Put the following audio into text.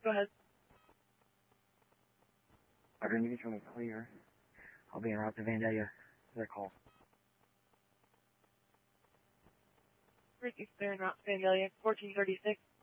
Go ahead. Roger, you can show me clear. I'll be en route to Vandalia. Their call. Ricky Clear, not Vandalia, 1436.